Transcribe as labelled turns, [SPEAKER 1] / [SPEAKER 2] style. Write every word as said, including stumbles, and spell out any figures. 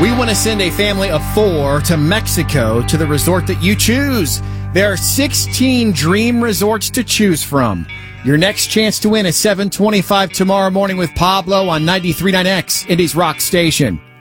[SPEAKER 1] We want to send a family of four to Mexico to the resort that you choose. There are sixteen dream resorts to choose from. Your next chance to win is seven twenty-five tomorrow morning with Pablo on ninety-three point nine X, Indy's Rock Station.